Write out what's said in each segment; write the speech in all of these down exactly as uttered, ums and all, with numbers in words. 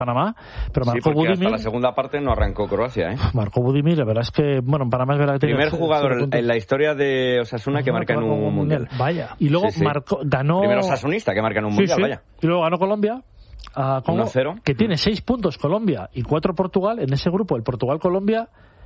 Panamá, pero marcó sí, porque Budimir. Hasta la segunda parte no arrancó Croacia, ¿eh? Marcó Budimir, la verdad es que, bueno, en Panamá es verdad que primer tiene jugador puntos. en la historia de Osasuna que marca en un mundial. Vaya. Y luego sí, sí. marcó, ganó. Primero osasunista que marca en un sí, mundial, sí. vaya. Y luego ganó Colombia. A Congo, uno cero. que tiene seis puntos Colombia y cuatro Portugal. En ese grupo, el Portugal-Colombia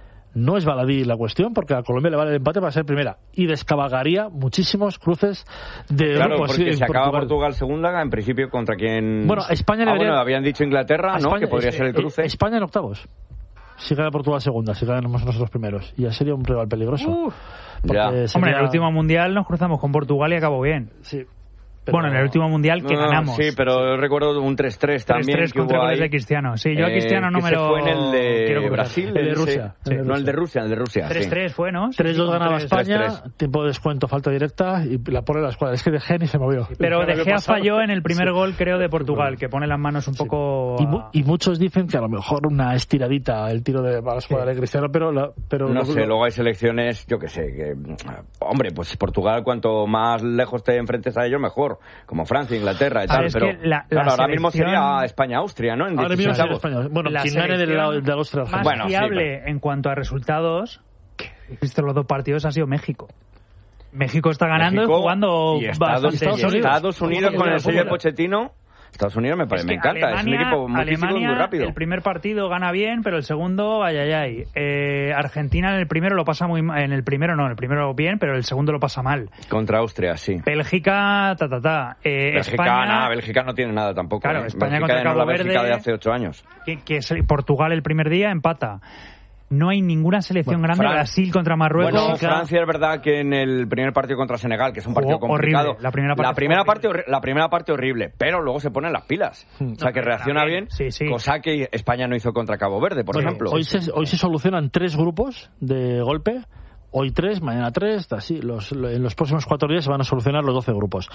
no es baladí la cuestión, porque a Colombia le vale el empate para ser primera. Y descabalgaría muchísimos cruces de claro, grupos. porque Sí, si acaba Portugal. Portugal segunda, en principio contra quién. Bueno, España ah, debería... bueno, habían dicho Inglaterra, ¿no? España, Que podría es, ser el cruce. España en octavos. Si gana Portugal segunda, si ganamos nosotros primeros. Y ya sería un rival peligroso. Uh, ya. Sería... Hombre, en el último mundial nos cruzamos con Portugal y acabó bien. Sí. Pero... Bueno, en el último mundial que no, ganamos. Sí, pero yo recuerdo un tres tres también. tres tres contra goles de Cristiano. Sí, yo a Cristiano eh, no me lo... fue en el de quiero Brasil. El de Rusia. Sí. No, el de Rusia, el de Rusia. tres tres sí. Fue, ¿no? tres dos sí, ganaba tres, España, tres, tres. Tiempo de descuento, falta directa y la pone la escuadra. Es que De Gea ni se movió. Pero De Gea falló en el primer sí. gol, creo, de Portugal, que pone las manos un sí. poco... Y, mu y muchos dicen que a lo mejor una estiradita el tiro de la escuadra sí. de Cristiano, pero... La, pero no lo, sé, lo... luego hay selecciones, yo que sé, que... Hombre, pues Portugal, cuanto más lejos te enfrentes a ellos, mejor. Como Francia, Inglaterra y tal. Pero la, la claro, ahora selección... mismo sería España-Austria, ¿no? En ahora mismo sería España. Bueno, la quien gane del lado de Austria. Más bueno, fiable sí, pero... en cuanto a resultados, que he visto los dos partidos, ha sido México. México está ganando México y jugando y Estados, Estados Unidos, Unidos, Estados Unidos con el sello de Pochettino. Estados Unidos me, parece, es me encanta, Alemania, es un equipo muy Alemania, físico y muy rápido. El primer partido gana bien, pero el segundo, ay, ay, ay. Eh, Argentina en el primero lo pasa muy mal, en el primero no, en el primero bien, pero el segundo lo pasa mal. Contra Austria, sí. Bélgica, ta, ta, ta. Eh, Bélgica, España, nada, Bélgica no tiene nada tampoco. Claro, ¿eh? España Bélgica contra Cabo la Verde. Bélgica de hace ocho años. Que, que es Portugal el primer día empata. No hay ninguna selección bueno, grande. Fran... Brasil contra Marruecos. Bueno, Francia es verdad que en el primer partido contra Senegal, que es un partido oh, complicado. Horrible. La primera parte, la primera parte, la primera parte horrible, pero luego se ponen las pilas. Hmm. O sea, que reacciona bien, sí, sí. cosa que España no hizo contra Cabo Verde, por bueno, ejemplo. Hoy se, hoy se solucionan tres grupos de golpe. Hoy tres, mañana tres, así. Los, en los próximos cuatro días se van a solucionar los doce grupos.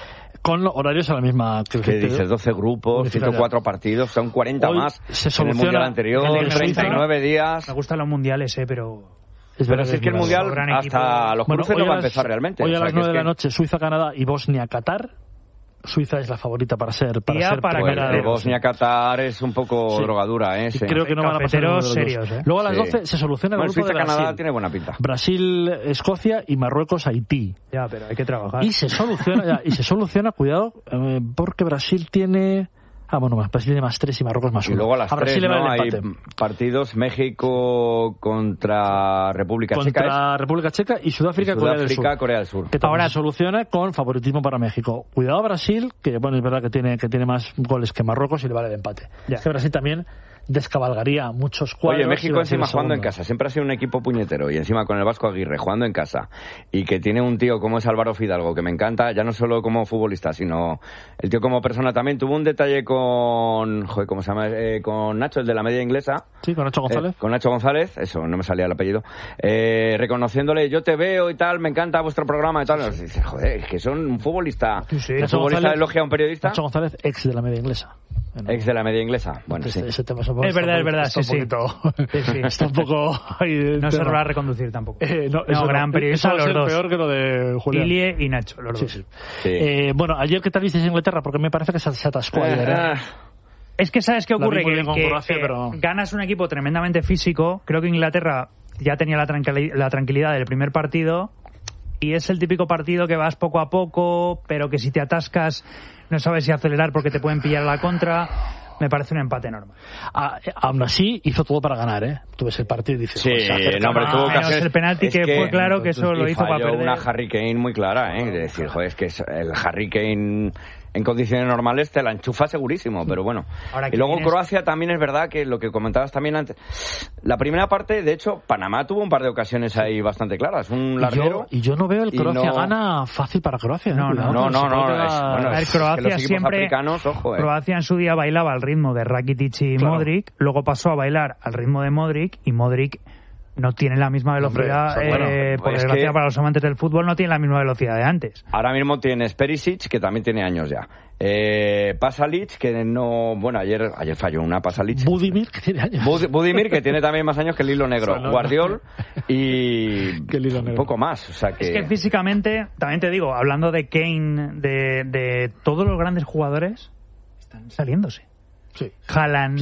Con horarios a la misma... ¿Qué dices? doce grupos, ciento cuatro partidos, son cuarenta hoy más se en el mundial anterior, treinta y nueve días... Me gustan los mundiales, eh, pero... Es pero si es que el mundial hasta los cruces bueno, no va a empezar realmente. Hoy a o sea, las nueve de es la que... noche, Suiza-Canadá y Bosnia-Qatar. Suiza es la favorita para ser para Día ser para primera de Bosnia-Qatar es un poco sí. drogadura, ¿eh? Sí. Creo que no van a pasar serios, ¿eh? Luego a las doce sí. se soluciona el bueno, grupo de Brasil. Suiza-Canadá tiene buena pinta. Brasil-Escocia y Marruecos-Haití. Ya, pero hay que trabajar. Y se soluciona, ya, y se soluciona, cuidado, eh, porque Brasil tiene... Ah, bueno, Brasil tiene más tres y Marruecos más uno. Y luego a las a tres, Brasil ¿no? Hay partidos México contra República contra Checa. Contra República Checa y Sudáfrica, Sudáfrica Corea del Sur. Corea del Sur. Que ahora soluciona con favoritismo para México. Cuidado a Brasil, que bueno, es verdad que tiene que tiene más goles que Marruecos y le vale el empate. Ya. Es que Brasil también descabalgaría muchos cuadros. Oye, México encima jugando en casa, siempre ha sido un equipo puñetero y encima con el Vasco Aguirre jugando en casa y que tiene un tío como es Álvaro Fidalgo que me encanta, ya no solo como futbolista, sino el tío como persona también. Tuvo un detalle con, joder, ¿cómo se llama? Eh, con Nacho, el de la media inglesa. Sí, con Nacho González. Eh, con Nacho González, eso, no me salía el apellido. Eh, reconociéndole, yo te veo y tal, me encanta vuestro programa y tal. Sí, sí. Dice, joder, es que son un futbolista. Sí, sí. ¿Un Nacho futbolista González, elogia a un periodista? Nacho González, ex de la media inglesa. Bueno, ex de la media inglesa. Bueno, este, sí. Ese tema es, es verdad, es verdad, sí, sí. sí, sí. Está un poco... Ahí, no se lo va a reconducir tampoco. Eh, no, no gran no, periodista, los dos. Peor que lo de Julián. Ilie y Nacho, los sí, dos. Sí. Sí. Eh, bueno, ayer, ¿qué tal visteis Inglaterra? Porque me parece que se, se atascó eh, ayer. ¿eh? Es que ¿sabes qué ocurre? Que, que, Croacia, que pero... ganas un equipo tremendamente físico. Creo que Inglaterra ya tenía la, tranquil la tranquilidad del primer partido y es el típico partido que vas poco a poco, pero que si te atascas no sabes si acelerar porque te pueden pillar a la contra. Me parece un empate normal. Ah, aún así, hizo todo para ganar, ¿eh? Tú ves el partido y dices... Sí, pues, no, hombre, tuvo que hacer... el penalti que, que fue claro que eso lo hizo para perder. una Harry Kane muy clara, ¿eh? De decir, joder, es que el Harry Kane... En condiciones normales te la enchufa segurísimo, pero bueno. Ahora, y luego tienes... Croacia también es verdad que lo que comentabas también antes. La primera parte, de hecho, Panamá tuvo un par de ocasiones ahí bastante claras. Un larguero. Y yo, y yo no veo el Croacia no... gana fácil para Croacia. No, no, no. no, no, no, no es, bueno, es, es Croacia que los siempre. Africanos, ojo, eh. Croacia en su día bailaba al ritmo de Rakitic y claro. Modric. Luego pasó a bailar al ritmo de Modric y Modric no tiene la misma velocidad. Hombre, bueno, eh, por desgracia, que... para los amantes del fútbol, no tiene la misma velocidad de antes. Ahora mismo tienes Perisic, que también tiene años ya. Eh, Pasalic, que no... Bueno, ayer ayer falló una Pasalic. Budimir, que tiene años. Bud, Budimir, que tiene también más años que el hilo negro. O sea, no, Guardiol y que el hilo negro. Un poco más. O sea que... Es que físicamente, también te digo, hablando de Kane, de, de todos los grandes jugadores, están saliéndose. Sí. Haaland,